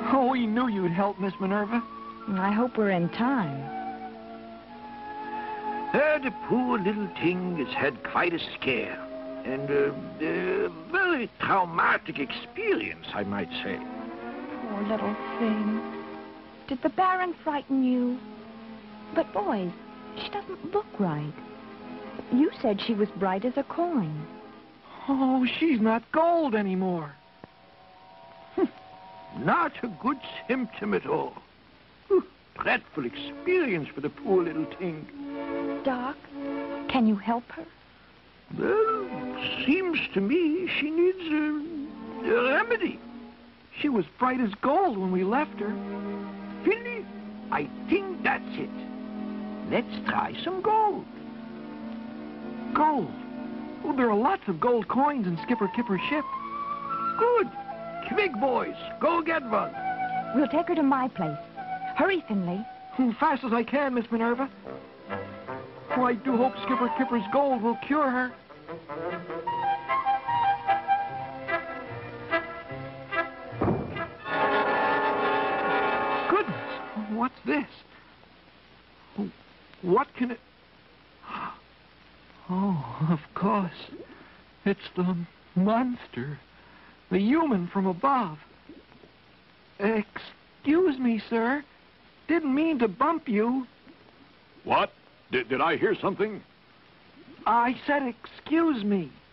Oh, we knew you'd help, Miss Minerva. I hope we're in time. The poor little thing has had quite a scare. And a very traumatic experience, I might say. Poor little thing. Did the Baron frighten you? But, boys, she doesn't look right. You said she was bright as a coin. Oh, she's not gold anymore. Not a good symptom at all. Dreadful experience for the poor little thing. Doc, can you help her? Well, seems to me she needs a remedy. She was bright as gold when we left her. Philly, I think that's it. Let's try some gold. Gold? Oh, there are lots of gold coins in Skipper Kipper's ship. Good. Quick, boys. Go get one. We'll take her to my place. Hurry, Finley. Fast as I can, Miss Minerva. Oh, I do hope Skipper Kipper's gold will cure her. Goodness, what's this? What can it... Oh, of course. It's the monster. The human from above. Excuse me, sir. Didn't mean to bump you. What? Did I hear something? I said excuse me.